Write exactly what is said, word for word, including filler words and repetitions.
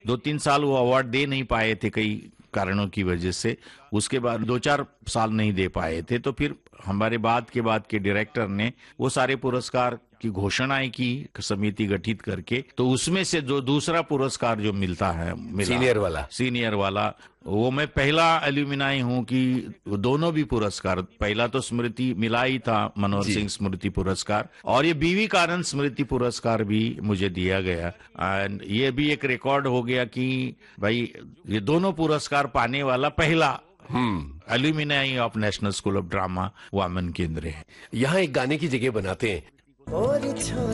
दो तीन साल वो अवार्ड दे नहीं पाए थे कई कारणों की वजह से। उसके बाद दो चार साल नहीं दे पाए थे, तो फिर हमारे बाद के बाद के डायरेक्टर ने वो सारे पुरस्कार की घोषणाएं की समिति गठित करके। तो उसमें से जो दूसरा पुरस्कार जो मिलता है, मिला, सीनियर वाला सीनियर वाला, वो मैं पहला एल्यूमिनाई हूं कि दोनों भी पुरस्कार, पहला तो स्मृति मिला ही था, मनोहर सिंह स्मृति पुरस्कार, और ये बीवी कानन स्मृति पुरस्कार भी मुझे दिया गया। एंड ये भी एक रिकॉर्ड हो गया कि भाई ये दोनों पुरस्कार पाने वाला पहला alumni of national school of drama Vaman केंद्र है। यहाँ एक गाने की जगह बनाते हैं।